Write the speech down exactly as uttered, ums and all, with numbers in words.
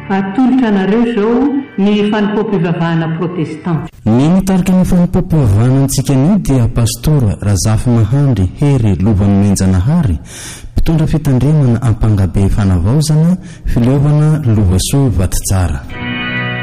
atolotra anareo zao ny fanipoam-pivavahana protestant. Ny mitarika ny fanipoam-pivavahana antsika ny dia pastora Razafy Mahandry Hery Lovan'ny Menjanahary, mpitondra fitandremana Ampangabe Fanavaozana, Filovana Lovasoa Vatitsara.